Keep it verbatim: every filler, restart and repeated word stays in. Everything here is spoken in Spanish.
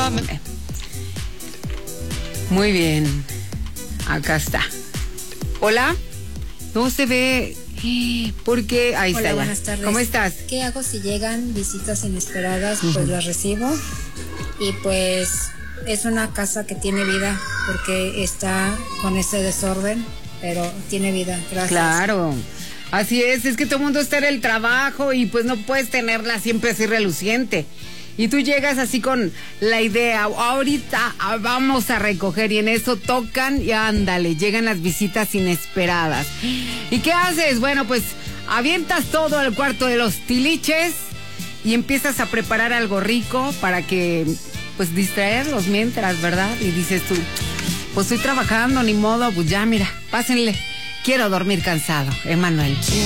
Ándame. Muy bien. Acá está. Hola. No se ve. Porque ahí Hola, está. buenas tardes. ¿Cómo estás? ¿Qué hago si llegan visitas inesperadas? Uh-huh. Pues las recibo. Y pues es una casa que tiene vida porque está con ese desorden, pero tiene vida. Gracias. Claro. Así es, es que todo el mundo está en el trabajo y pues no puedes tenerla siempre así reluciente. Y tú llegas así con la idea, ahorita vamos a recoger, y en eso tocan y ándale, llegan las visitas inesperadas. ¿Y qué haces? Bueno, pues avientas todo al cuarto de los tiliches y empiezas a preparar algo rico para que, pues, distraerlos mientras, ¿verdad? Y dices tú, pues estoy trabajando, ni modo, pues ya, mira, pásenle, quiero dormir cansado, Emanuel.